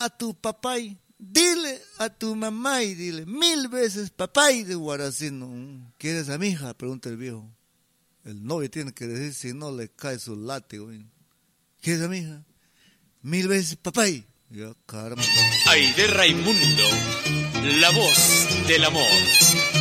a tu papá, dile a tu mamá y dile 1000 veces papá de guaracino. ¿Quieres a mi hija? Pregunta el viejo. El novio tiene que decir, si no le cae su látigo. ¿Quieres a mi hija? 1000 veces papá. Ya, caramba. Ay de Raimundo, la voz del amor.